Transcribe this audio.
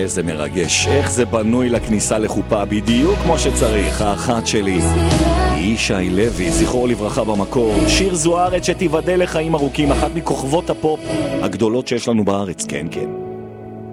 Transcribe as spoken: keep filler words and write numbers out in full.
איזה מרגש, איך זה בנוי לכניסה לחופה בדיוק כמו שצריך. האחת שלי ישי לוי, זכרו לברכה במקור, שיר זוארץ שתיבדל לחיים ארוכים, אחת מכוכבות הפופ הגדולות שיש לנו בארץ, כן כן.